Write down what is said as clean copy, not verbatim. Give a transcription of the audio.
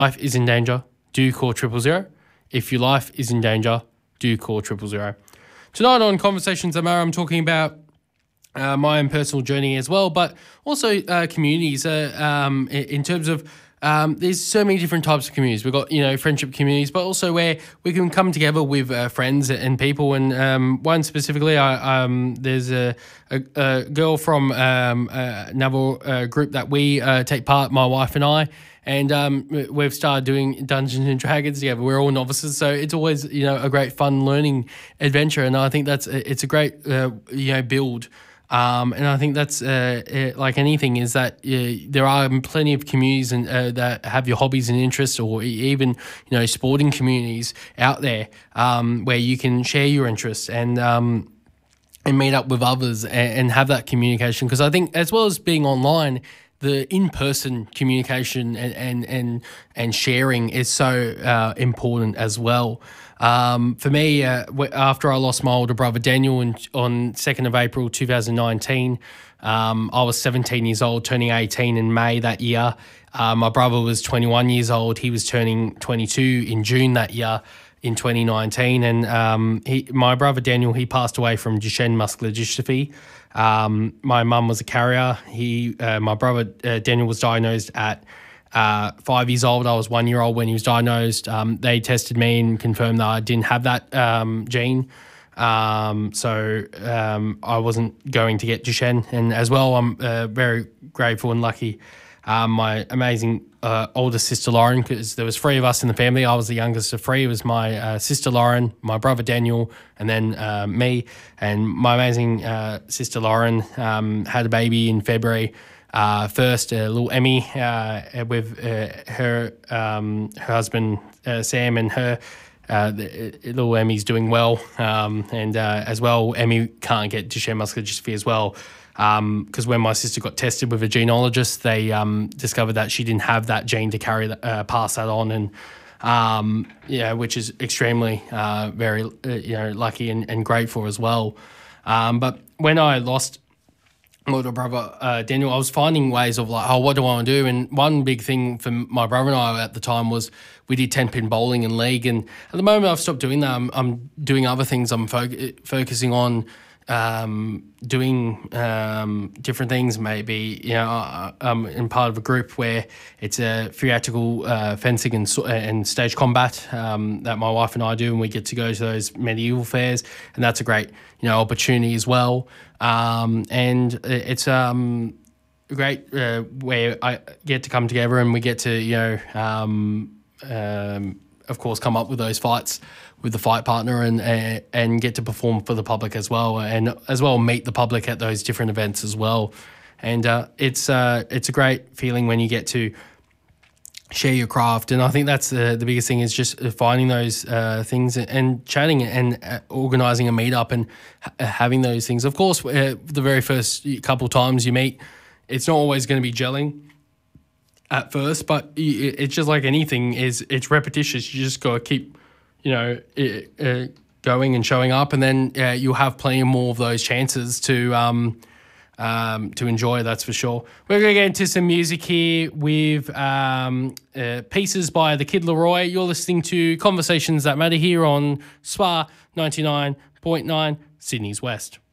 life is in danger, do call 000. If your life is in danger, do call 000. Tonight on Conversations That Matter, I'm talking about my own personal journey as well, but also communities in terms of there's so many different types of communities. We've got, friendship communities, but also where we can come together with friends and people. And one specifically, there's a girl from another group that we take part, my wife and I, and we've started doing Dungeons and Dragons together. We're all novices, so it's always a great fun learning adventure. And I think it's a great build. And I think that's like anything is that there are plenty of communities and that have your hobbies and interests, or even sporting communities out there where you can share your interests and meet up with others and have that communication. Because I think as well as being online, the in-person communication and sharing is so important as well. For me, after I lost my older brother Daniel on 2nd of April 2019, I was 17 years old, turning 18 in May that year. My brother was 21 years old. He was turning 22 in June that year in 2019. And my brother Daniel, he passed away from Duchenne muscular dystrophy. My mum was a carrier. My brother Daniel was diagnosed at 5 years old. I was 1 year old when he was diagnosed. They tested me and confirmed that I didn't have that gene. So I wasn't going to get Duchenne. And as well, I'm very grateful and lucky. My amazing older sister Lauren, because there was three of us in the family. I was the youngest of three. It was my sister Lauren, my brother Daniel, and then me. And my amazing sister Lauren had a baby in February. First, little Emmy with her husband Sam, and her little Emmy's doing well. And as well, Emmy can't get Duchenne muscular dystrophy as well. Because when my sister got tested with a genealogist, they discovered that she didn't have that gene to pass that on, and which is extremely very lucky and grateful as well. But when I lost my little brother Daniel, I was finding ways of what do I want to do? And one big thing for my brother and I at the time was we did 10-pin bowling in league, and at the moment I've stopped doing that. I'm doing other things. I'm focusing on doing different things. Maybe I'm in part of a group where it's a theatrical fencing and stage combat that my wife and I do, and we get to go to those medieval fairs, and that's a great opportunity as well. And it's great where I get to come together and we get to of course come up with those fights with the fight partner and get to perform for the public as well, and as well meet the public at those different events as well. And it's a great feeling when you get to share your craft, and I think that's the biggest thing is just finding those things and chatting and organising a meetup and having those things. Of course, the very first couple times you meet, it's not always going to be gelling at first, but it's just like anything, it's repetitious. You just got to keep going and showing up, and then you'll have plenty more of those chances to enjoy, that's for sure. We're going to get into some music here with Pieces by the Kid Leroy. You're listening to Conversations That Matter here on SPA 99.9, Sydney's West.